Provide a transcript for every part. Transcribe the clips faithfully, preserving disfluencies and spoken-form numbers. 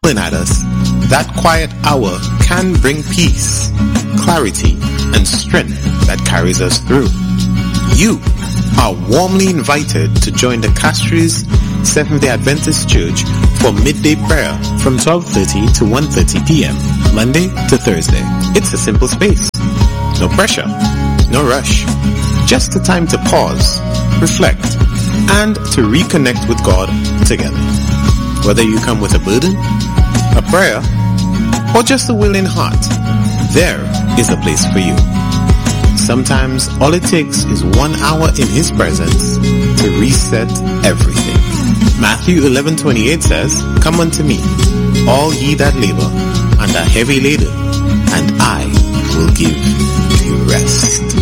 at us, that quiet hour can bring peace, clarity, and strength that carries us through. You are warmly invited to join the Castries Seventh-day Adventist Church for midday prayer from twelve thirty to one thirty p.m. Monday to Thursday. It's a simple space. No pressure, no rush. Just a time to pause, reflect, and to reconnect with God together. Whether you come with a burden, a prayer, or just a willing heart, there is a place for you. Sometimes all it takes is one hour in His presence to reset everything. Matthew eleven twenty-eight says, "Come unto me, all ye that labor and are heavy laden, and I will give you rest."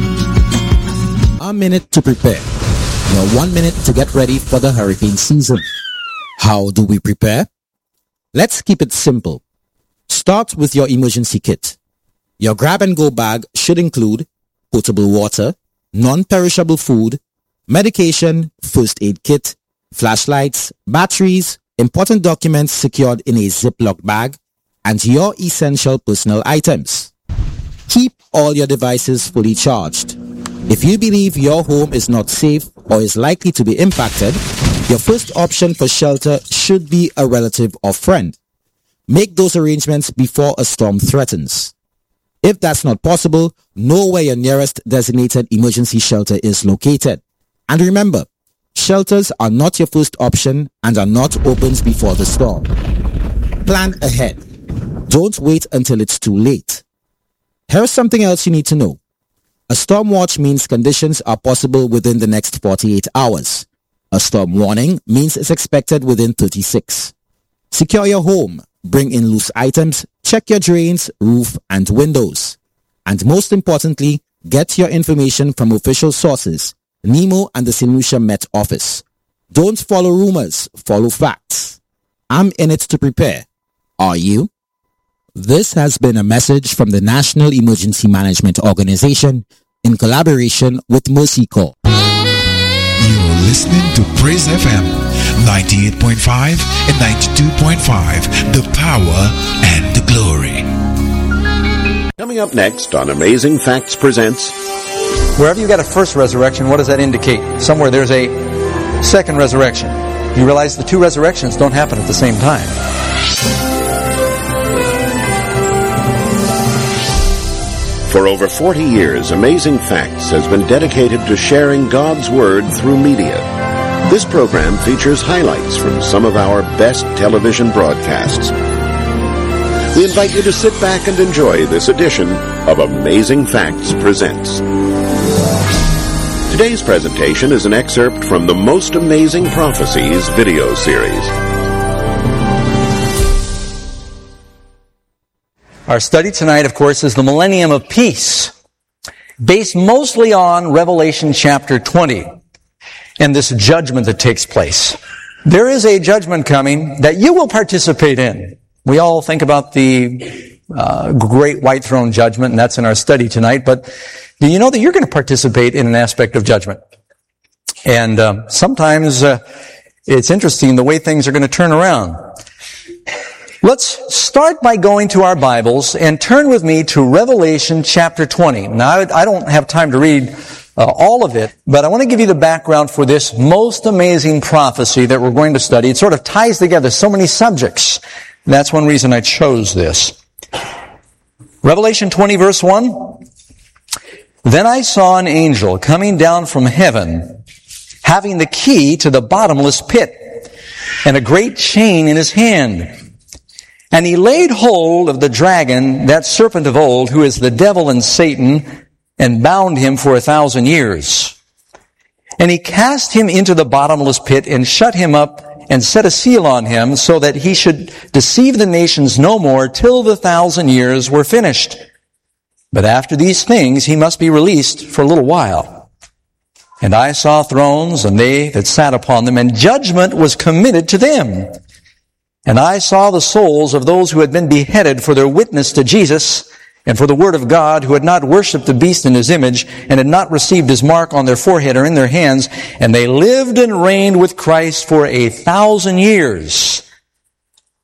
A minute to prepare. Now one minute to get ready for the hurricane season. How do we prepare? Let's keep it simple. Start with your emergency kit. Your grab-and-go bag should include potable water, non-perishable food, medication, first aid kit, flashlights, batteries, important documents secured in a Ziploc bag, and your essential personal items. Keep all your devices fully charged. If you believe your home is not safe or is likely to be impacted, your first option for shelter should be a relative or friend. Make those arrangements before a storm threatens. If that's not possible, know where your nearest designated emergency shelter is located. And remember, shelters are not your first option and are not opened before the storm. Plan ahead. Don't wait until it's too late. Here's something else you need to know. A storm watch means conditions are possible within the next forty-eight hours. A storm warning means it's expected within thirty-six. Secure your home. Bring in loose items, check your drains, roof, and windows. And most importantly, get your information from official sources, NEMO and the Saint Lucia Met Office. Don't follow rumors, follow facts. I'm in it to prepare. Are you? This has been a message from the National Emergency Management Organization in collaboration with Mercy Corps. You're listening to Praise F M ninety-eight point five and ninety-two point five, the power and the glory. Coming up next on Amazing Facts Presents. Wherever you got a first resurrection, what does that indicate? Somewhere there's a second resurrection. You realize the two resurrections don't happen at the same time. For over forty years, Amazing Facts has been dedicated to sharing God's Word through media. This program features highlights from some of our best television broadcasts. We invite you to sit back and enjoy this edition of Amazing Facts Presents. Today's presentation is an excerpt from the Most Amazing Prophecies video series. Our study tonight, of course, is the Millennium of Peace, based mostly on Revelation chapter twenty and this judgment that takes place. There is a judgment coming that you will participate in. We all think about the uh, great white throne judgment, and that's in our study tonight, but do you know that you're going to participate in an aspect of judgment? And uh, sometimes uh, it's interesting the way things are going to turn around. Let's start by going to our Bibles and turn with me to Revelation chapter twenty. Now, I don't have time to read uh, all of it, but I want to give you the background for this most amazing prophecy that we're going to study. It sort of ties together so many subjects. That's one reason I chose this. Revelation twenty, verse one. Then I saw an angel coming down from heaven, having the key to the bottomless pit, and a great chain in his hand. And he laid hold of the dragon, that serpent of old, who is the devil and Satan, and bound him for a thousand years. And he cast him into the bottomless pit and shut him up and set a seal on him so that he should deceive the nations no more till the thousand years were finished. But after these things he must be released for a little while. And I saw thrones, and they that sat upon them, and judgment was committed to them. And I saw the souls of those who had been beheaded for their witness to Jesus and for the word of God, who had not worshipped the beast in his image and had not received his mark on their forehead or in their hands. And they lived and reigned with Christ for a thousand years.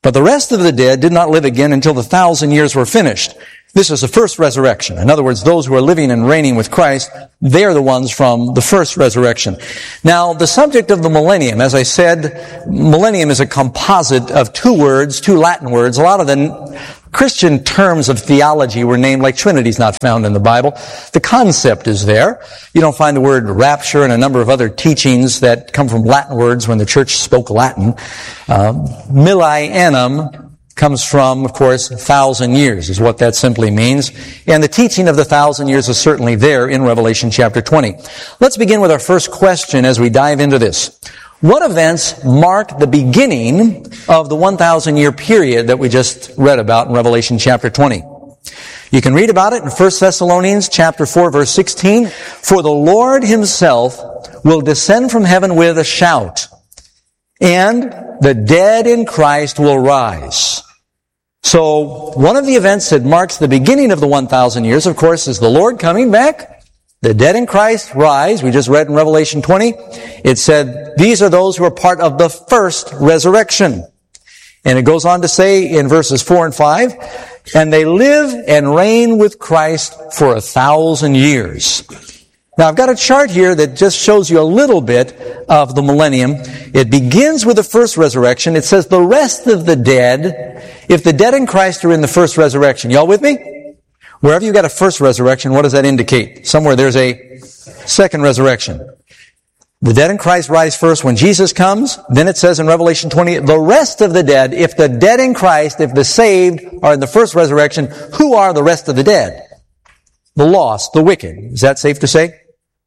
But the rest of the dead did not live again until the thousand years were finished. This is the first resurrection. In other words, those who are living and reigning with Christ, they are the ones from the first resurrection. Now, the subject of the millennium, as I said, millennium is a composite of two words, two Latin words. A lot of the Christian terms of theology were named, like Trinity is not found in the Bible. The concept is there. You don't find the word rapture and a number of other teachings that come from Latin words when the church spoke Latin. Uh, millennium comes from, of course, thousand years is what that simply means. And the teaching of the thousand years is certainly there in Revelation chapter twenty. Let's begin with our first question as we dive into this. What events mark the beginning of the one thousand year period that we just read about in Revelation chapter twenty? You can read about it in First Thessalonians chapter four verse sixteen. For the Lord himself will descend from heaven with a shout, and the dead in Christ will rise. So, one of the events that marks the beginning of the one thousand years, of course, is the Lord coming back. The dead in Christ rise. We just read in Revelation twenty. It said, these are those who are part of the first resurrection. And it goes on to say in verses four and five, and they live and reign with Christ for a thousand years. Now, I've got a chart here that just shows you a little bit of the millennium. It begins with the first resurrection. It says the rest of the dead, if the dead in Christ are in the first resurrection. Y'all with me? Wherever you got a first resurrection, what does that indicate? Somewhere there's a second resurrection. The dead in Christ rise first when Jesus comes. Then it says in Revelation twenty, the rest of the dead, if the dead in Christ, if the saved are in the first resurrection, who are the rest of the dead? The lost, the wicked. Is that safe to say?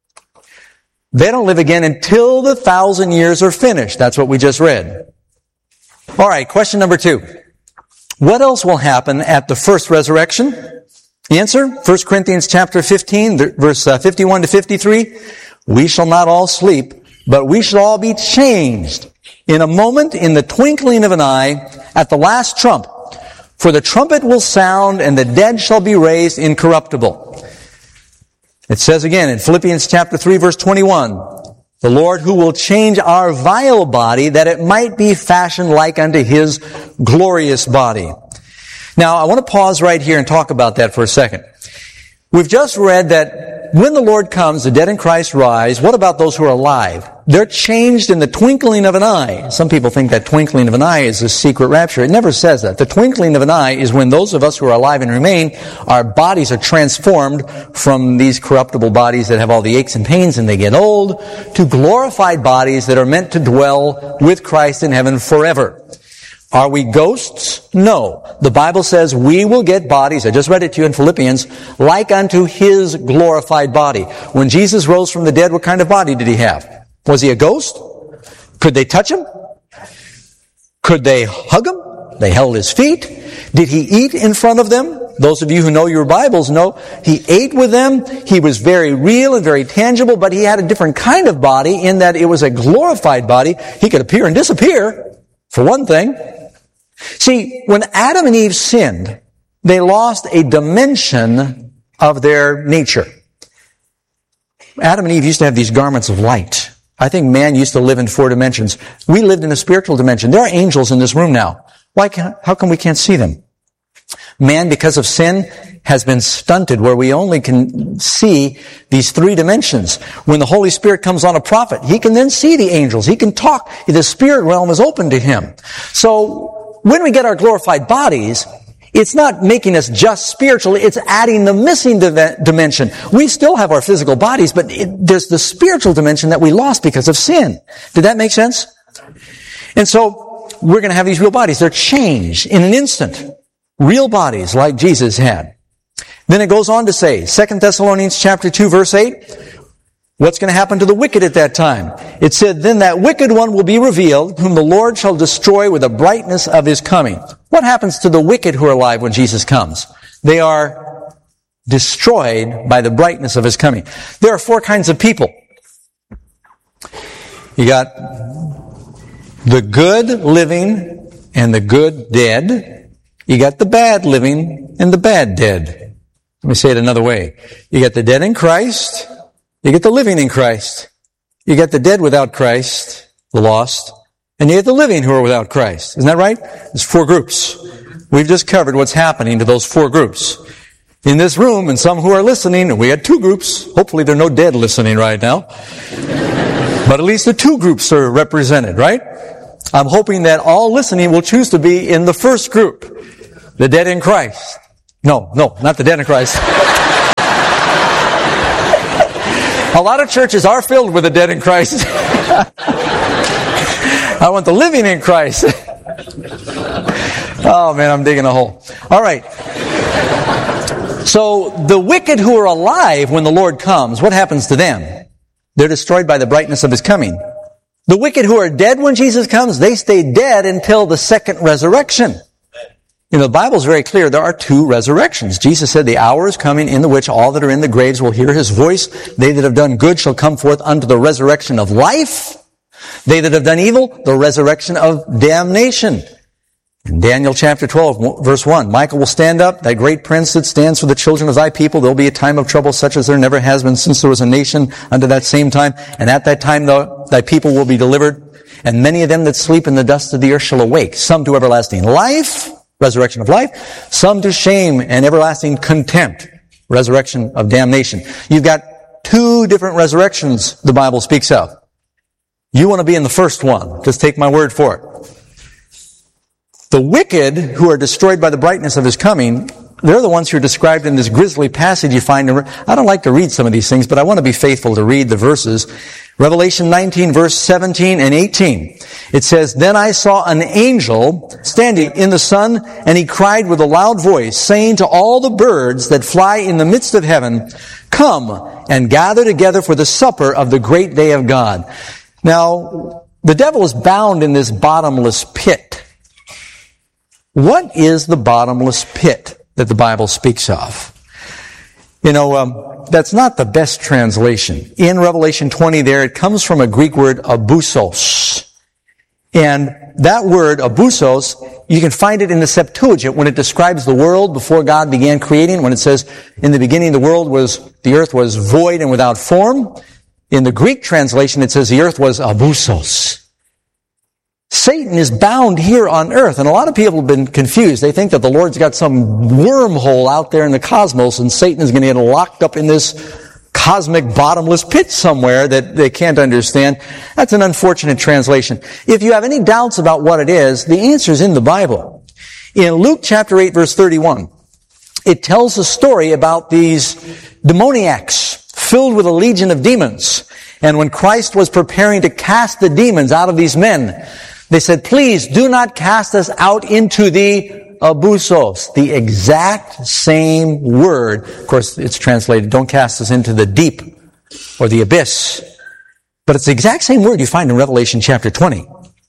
They don't live again until the thousand years are finished. That's what we just read. All right, question number two. What else will happen at the first resurrection? Answer, First Corinthians chapter fifteen, verse fifty-one to fifty-three. We shall not all sleep, but we shall all be changed in a moment, in the twinkling of an eye, at the last trump. For the trumpet will sound, and the dead shall be raised incorruptible. It says again in Philippians chapter three, verse twenty-one, the Lord who will change our vile body, that it might be fashioned like unto his glorious body. Now, I want to pause right here and talk about that for a second. We've just read that when the Lord comes, the dead in Christ rise. What about those who are alive? They're changed in the twinkling of an eye. Some people think that twinkling of an eye is a secret rapture. It never says that. The twinkling of an eye is when those of us who are alive and remain, our bodies are transformed from these corruptible bodies that have all the aches and pains and they get old, to glorified bodies that are meant to dwell with Christ in heaven forever. Are we ghosts? No. The Bible says we will get bodies, I just read it to you in Philippians, like unto his glorified body. When Jesus rose from the dead, what kind of body did he have? Was he a ghost? Could they touch him? Could they hug him? They held his feet. Did he eat in front of them? Those of you who know your Bibles know he ate with them. He was very real and very tangible, but he had a different kind of body in that it was a glorified body. He could appear and disappear, for one thing. See, when Adam and Eve sinned, they lost a dimension of their nature. Adam and Eve used to have these garments of light. I think man used to live in four dimensions. We lived in a spiritual dimension. There are angels in this room now. Why can't, how come we can't see them? Man, because of sin, has been stunted where we only can see these three dimensions. When the Holy Spirit comes on a prophet, he can then see the angels. He can talk. The spirit realm is open to him. So, when we get our glorified bodies, it's not making us just spiritual, it's adding the missing dimension. We still have our physical bodies, but it, there's the spiritual dimension that we lost because of sin. Did that make sense? And so, we're going to have these real bodies. They're changed in an instant. Real bodies like Jesus had. Then it goes on to say, Second Thessalonians chapter two, verse eight, what's going to happen to the wicked at that time? It said, then that wicked one will be revealed, whom the Lord shall destroy with the brightness of his coming. What happens to the wicked who are alive when Jesus comes? They are destroyed by the brightness of his coming. There are four kinds of people. You got the good living and the good dead. You got the bad living and the bad dead. Let me say it another way. You got the dead in Christ. You get the living in Christ. You get the dead without Christ, the lost, And you have the living who are without Christ. Isn't that right? There's four groups. We've just covered what's happening to those four groups. In this room, and some who are listening, and we had two groups. Hopefully there are no dead listening right now. But at least the two groups are represented, right? I'm hoping that all listening will choose to be in the first group. The dead in Christ. No, no, not the dead in Christ. A lot of churches are filled with the dead in Christ. I want the living in Christ. Oh man, I'm digging a hole. All right. So the wicked who are alive when the Lord comes, what happens to them? They're destroyed by the brightness of His coming. The wicked who are dead when Jesus comes, they stay dead until the second resurrection. You know, the Bible's very clear. There are two resurrections. Jesus said, the hour is coming in the which all that are in the graves will hear His voice. They that have done good shall come forth unto the resurrection of life. They that have done evil, the resurrection of damnation. In Daniel chapter twelve, verse one, Michael will stand up, that great prince that stands for the children of thy people. There will be a time of trouble such as there never has been since there was a nation unto that same time. And at that time the, thy people will be delivered. And many of them that sleep in the dust of the earth shall awake. Some to everlasting life, resurrection of life. Some to shame and everlasting contempt, resurrection of damnation. You've got two different resurrections the Bible speaks of. You want to be in the first one. Just take my word for it. The wicked who are destroyed by the brightness of His coming, they're the ones who are described in this grisly passage you find. In, I don't like to read some of these things, but I want to be faithful to read the verses. Revelation nineteen, verse seventeen and eighteen. It says, Then I saw an angel standing in the sun, and he cried with a loud voice, saying to all the birds that fly in the midst of heaven, Come and gather together for the supper of the great day of God. Now, the devil is bound in this bottomless pit. What is the bottomless pit that the Bible speaks of? You know, um, that's not the best translation. In Revelation twenty there, it comes from a Greek word, abusos. And that word, abusos, you can find it in the Septuagint when it describes the world before God began creating. When it says, in the beginning the world was, the earth was void and without form. In the Greek translation, it says the earth was abusos. Satan is bound here on earth, and a lot of people have been confused. They think that the Lord's got some wormhole out there in the cosmos, and Satan is going to get locked up in this cosmic bottomless pit somewhere that they can't understand. That's an unfortunate translation. If you have any doubts about what it is, the answer is in the Bible. In Luke chapter eight, verse thirty-one, it tells a story about these demoniacs filled with a legion of demons. And when Christ was preparing to cast the demons out of these men, they said, please do not cast us out into the abusos. The exact same word. Of course, it's translated, don't cast us into the deep or the abyss. But it's the exact same word you find in Revelation chapter twenty.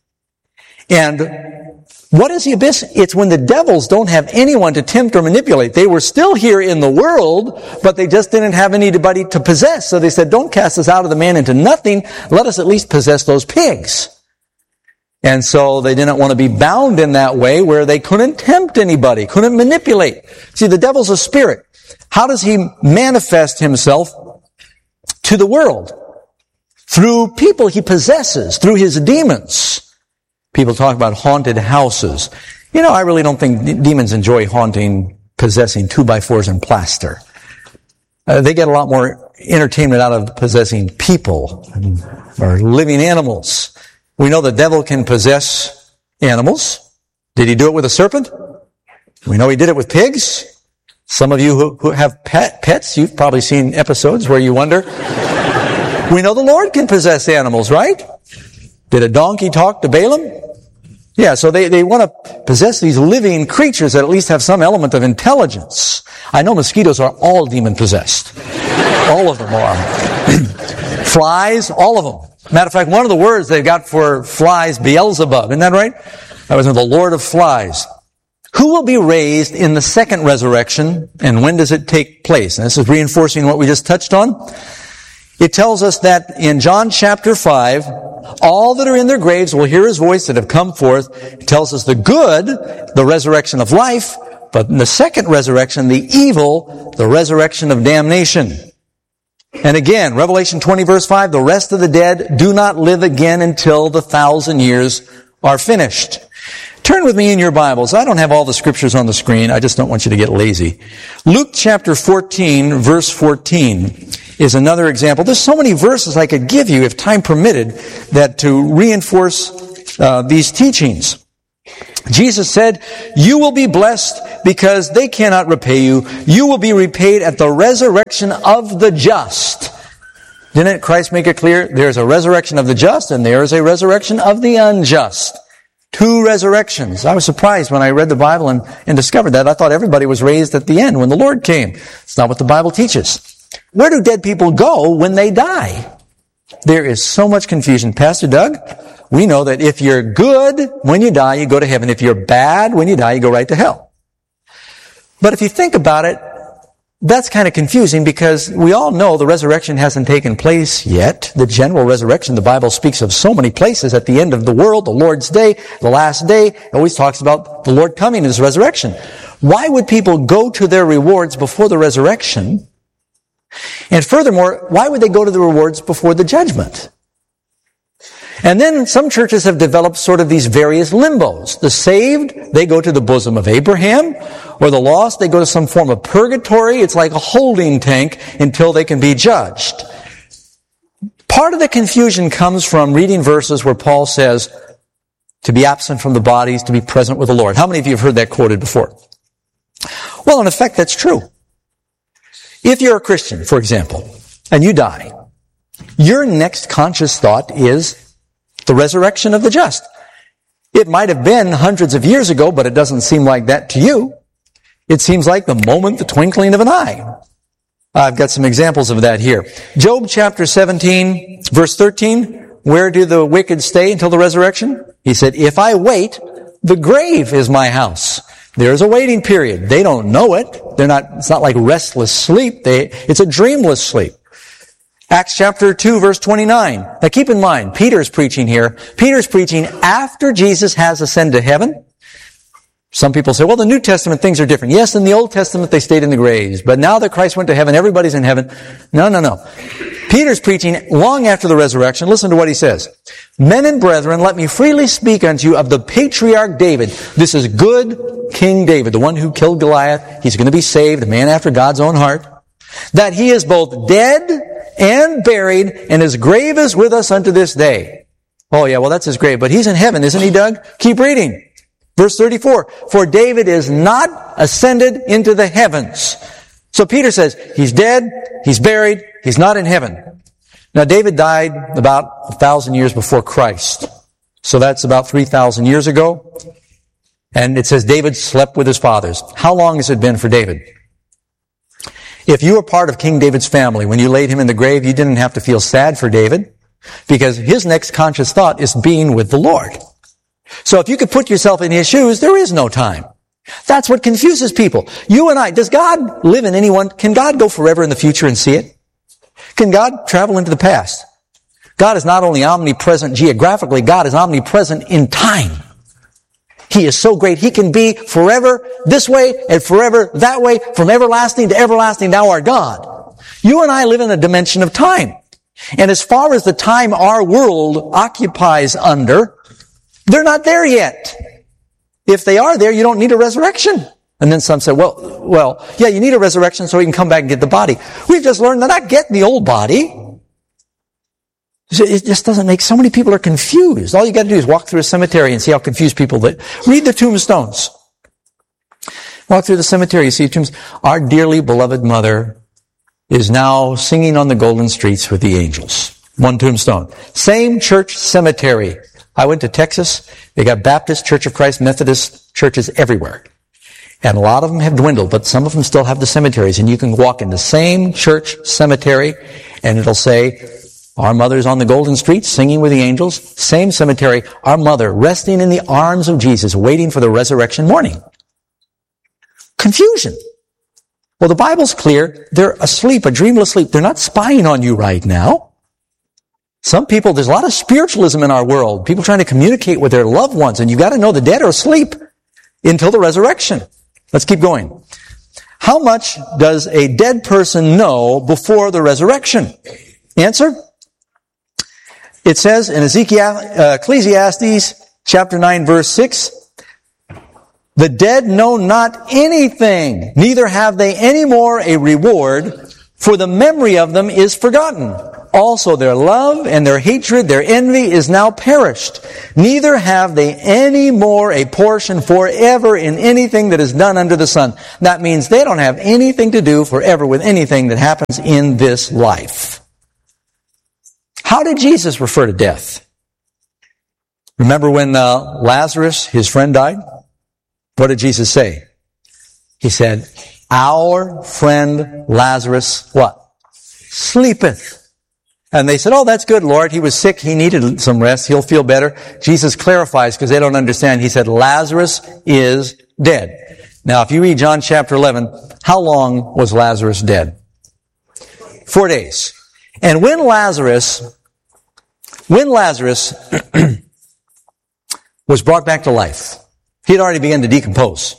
And what is the abyss? It's when the devils don't have anyone to tempt or manipulate. They were still here in the world, but they just didn't have anybody to possess. So they said, don't cast us out of the man into nothing. Let us at least possess those pigs. And so they didn't want to be bound in that way where they couldn't tempt anybody, couldn't manipulate. See, the devil's a spirit. How does he manifest himself to the world? Through people he possesses, through his demons. People talk about haunted houses. You know, I really don't think de- demons enjoy haunting, possessing two-by-fours and plaster. Uh, they get a lot more entertainment out of possessing people or living animals. We know the devil can possess animals. Did he do it with a serpent? We know he did it with pigs. Some of you who, who have pet, pets, you've probably seen episodes where you wonder. We know the Lord can possess animals, right? Did a donkey talk to Balaam? Yeah, so they, they want to possess these living creatures that at least have some element of intelligence. I know mosquitoes are all demon-possessed. All of them are. Flies, all of them. Matter of fact, one of the words they've got for flies, Beelzebub. Isn't that right? That was the Lord of Flies. Who will be raised in the second resurrection, and when does it take place? And this is reinforcing what we just touched on. It tells us that in John chapter five, all that are in their graves will hear His voice that have come forth. It tells us the good, the resurrection of life, but in the second resurrection, the evil, the resurrection of damnation. And again, Revelation twenty verse five, the rest of the dead do not live again until the thousand years are finished. Turn with me in your Bibles. I don't have all the scriptures on the screen. I just don't want you to get lazy. Luke chapter fourteen, verse fourteen is another example. There's so many verses I could give you if time permitted that to reinforce uh, these teachings. Jesus said, you will be blessed because they cannot repay you. You will be repaid at the resurrection of the just. Didn't Christ make it clear? There's a resurrection of the just and there is a resurrection of the unjust. Two resurrections. I was surprised when I read the Bible and, and discovered that. I thought everybody was raised at the end when the Lord came. It's not what the Bible teaches. Where do dead people go when they die? There is so much confusion. Pastor Doug, we know that if you're good when you die, you go to heaven. If you're bad when you die, you go right to hell. But if you think about it, that's kind of confusing because we all know the resurrection hasn't taken place yet. The general resurrection, the Bible speaks of so many places at the end of the world, the Lord's day, the last day. It always talks about the Lord coming in His resurrection. Why would people go to their rewards before the resurrection? And furthermore, why would they go to the rewards before the judgment? And then some churches have developed sort of these various limbos. The saved, they go to the bosom of Abraham, or the lost, they go to some form of purgatory. It's like a holding tank until they can be judged. Part of the confusion comes from reading verses where Paul says, to be absent from the body is to be present with the Lord. How many of you have heard that quoted before? Well, in effect, that's true. If you're a Christian, for example, and you die, your next conscious thought is the resurrection of the just. It might have been hundreds of years ago, but it doesn't seem like that to you. It seems like the moment, the twinkling of an eye. I've got some examples of that here. Job chapter seventeen, verse thirteen, where do the wicked stay until the resurrection? He said, if I wait, the grave is my house. There's a waiting period. They don't know it. They're not, it's not like restless sleep. They, it's a dreamless sleep. Acts chapter two, verse twenty-nine. Now keep in mind, Peter's preaching here. Peter's preaching after Jesus has ascended to heaven. Some people say, well, the New Testament things are different. Yes, in the Old Testament they stayed in the graves. But now that Christ went to heaven, everybody's in heaven. No, no, no. Peter's preaching long after the resurrection. Listen to what he says. Men and brethren, let me freely speak unto you of the patriarch David. This is good King David, the one who killed Goliath. He's going to be saved, a man after God's own heart. That he is both dead and buried, and his grave is with us unto this day. Oh yeah, well that's his grave, but he's in heaven, isn't he, Doug? Keep reading. Verse thirty-four, for David is not ascended into the heavens. So Peter says, he's dead, he's buried, he's not in heaven. Now David died about a thousand years before Christ. So that's about three thousand years ago. And it says David slept with his fathers. How long has it been for David? If you were part of King David's family, when you laid him in the grave, you didn't have to feel sad for David, because his next conscious thought is being with the Lord. So if you could put yourself in his shoes, there is no time. That's what confuses people. You and I, does God live in anyone? Can God go forever in the future and see it? Can God travel into the past? God is not only omnipresent geographically, God is omnipresent in time. He is so great. He can be forever this way and forever that way, from everlasting to everlasting. Thou art God. You and I live in a dimension of time. And as far as the time our world occupies under, they're not there yet. If they are there, you don't need a resurrection. And then some say, well, well, yeah, you need a resurrection so you can come back and get the body. We've just learned that I get the old body. It just doesn't make, so many people are confused. All you got to do is walk through a cemetery and see how confused people that read the tombstones. Walk through the cemetery, you see tombs. Our dearly beloved mother is now singing on the golden streets with the angels. One tombstone. Same church cemetery. I went to Texas. They got Baptist, Church of Christ, Methodist churches everywhere. And a lot of them have dwindled, but some of them still have the cemeteries. And you can walk in the same church cemetery and it'll say, our mother's on the golden streets singing with the angels. Same cemetery. Our mother resting in the arms of Jesus, waiting for the resurrection morning. Confusion. Well, the Bible's clear. They're asleep, a dreamless sleep. They're not spying on you right now. Some people, there's a lot of spiritualism in our world. People trying to communicate with their loved ones. And you've got to know the dead are asleep until the resurrection. Let's keep going. How much does a dead person know before the resurrection? Answer? It says in Ezekiel, uh, Ecclesiastes chapter nine verse six, the dead know not anything, neither have they any more a reward, for the memory of them is forgotten. Also their love and their hatred, their envy is now perished. Neither have they any more a portion forever in anything that is done under the sun. That means they don't have anything to do forever with anything that happens in this life. How did Jesus refer to death? Remember when uh, Lazarus, his friend, died? What did Jesus say? He said, our friend Lazarus, what? Sleepeth. And they said, oh, that's good, Lord. He was sick. He needed some rest. He'll feel better. Jesus clarifies because they don't understand. He said, Lazarus is dead. Now, if you read John chapter eleven, how long was Lazarus dead? Four days. And when Lazarus, when Lazarus was brought back to life, he had already begun to decompose.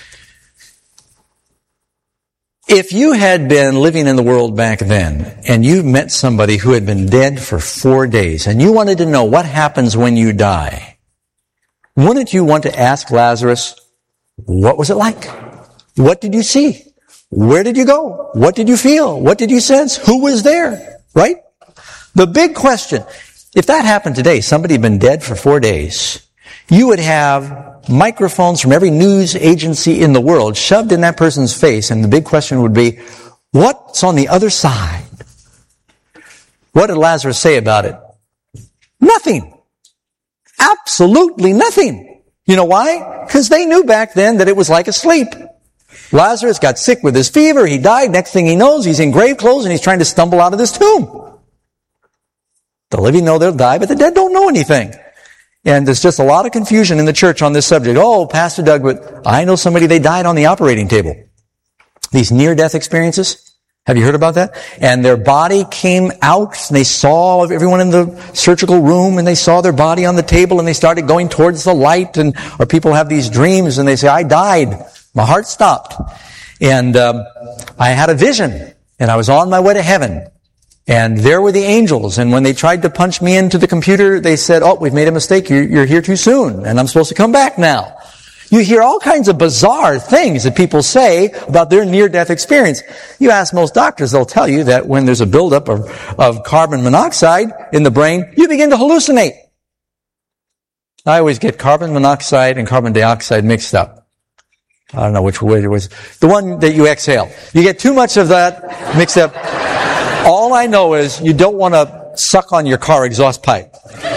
If you had been living in the world back then, and you met somebody who had been dead for four days, and you wanted to know what happens when you die, wouldn't you want to ask Lazarus, what was it like? What did you see? Where did you go? What did you feel? What did you sense? Who was there? Right? The big question, if that happened today, somebody had been dead for four days, you would have microphones from every news agency in the world shoved in that person's face, and the big question would be, what's on the other side? What did Lazarus say about it? Nothing. Absolutely nothing. You know why? Because they knew back then that it was like a sleep. Lazarus got sick with his fever, he died, next thing he knows, he's in grave clothes and he's trying to stumble out of this tomb. The living know they'll die, but the dead don't know anything. And there's just a lot of confusion in the church on this subject. Oh, Pastor Doug, but I know somebody, they died on the operating table. These near-death experiences. Have you heard about that? And their body came out, and they saw everyone in the surgical room, and they saw their body on the table, and they started going towards the light, and or people have these dreams, and they say, I died. My heart stopped. And um, I had a vision, and I was on my way to heaven. And there were the angels, and when they tried to punch me into the computer, they said, oh, we've made a mistake, you're, you're here too soon, and I'm supposed to come back now. You hear all kinds of bizarre things that people say about their near-death experience. You ask most doctors, they'll tell you that when there's a buildup of, of carbon monoxide in the brain, you begin to hallucinate. I always get carbon monoxide and carbon dioxide mixed up. I don't know which way it was. The one that you exhale. You get too much of that mixed up. All I know is you don't want to suck on your car exhaust pipe.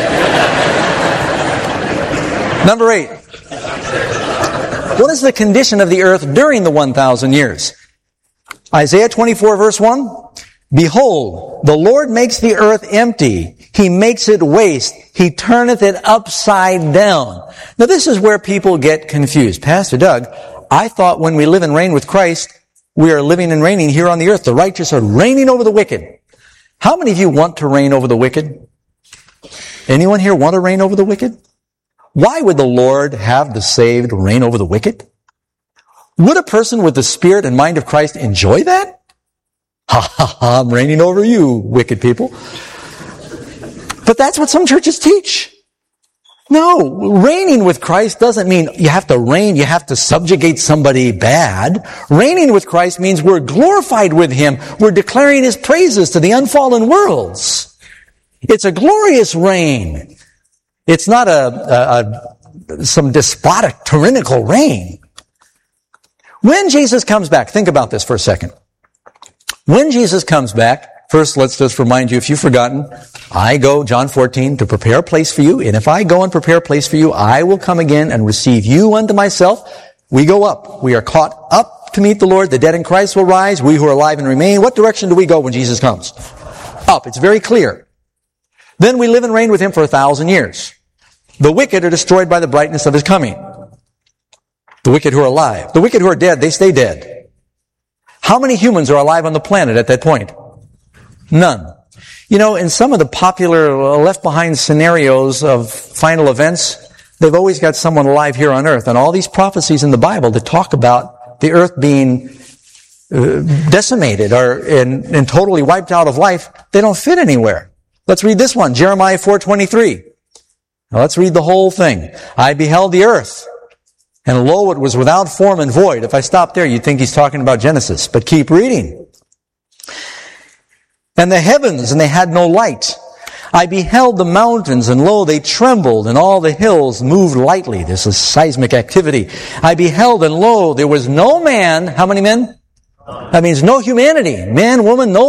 Number eight. What is the condition of the earth during the one thousand years? Isaiah twenty-four verse one. Behold, the Lord makes the earth empty. He makes it waste. He turneth it upside down. Now this is where people get confused. Pastor Doug, I thought when we live and reign with Christ, we are living and reigning here on the earth. The righteous are reigning over the wicked. How many of you want to reign over the wicked? Anyone here want to reign over the wicked? Why would the Lord have the saved reign over the wicked? Would a person with the spirit and mind of Christ enjoy that? Ha ha ha, I'm reigning over you, wicked people. But that's what some churches teach. No, reigning with Christ doesn't mean you have to reign, you have to subjugate somebody bad. Reigning with Christ means we're glorified with Him. We're declaring His praises to the unfallen worlds. It's a glorious reign. It's not a, a, a some despotic, tyrannical reign. When Jesus comes back, think about this for a second. When Jesus comes back, first let's just remind you, if you've forgotten, I go, John fourteen, to prepare a place for you, and if I go and prepare a place for you, I will come again and receive you unto myself. We go up. We are caught up to meet the Lord. The dead in Christ will rise. We who are alive and remain. What direction do we go when Jesus comes? Up. It's very clear. Then we live and reign with Him for a thousand years. The wicked are destroyed by the brightness of His coming. The wicked who are alive. The wicked who are dead, they stay dead. How many humans are alive on the planet at that point? None. You know, in some of the popular Left Behind scenarios of final events, they've always got someone alive here on earth. And all these prophecies in the Bible that talk about the earth being uh, decimated or and, and totally wiped out of life, they don't fit anywhere. Let's read this one, Jeremiah four twenty-three. Now let's read the whole thing. I beheld the earth, and lo, it was without form and void. If I stop there, you'd think he's talking about Genesis, but keep reading. And the heavens, and they had no light. I beheld the mountains, and lo, they trembled, and all the hills moved lightly. This is seismic activity. I beheld, and lo, there was no man. How many men? That means no humanity. Man, woman, no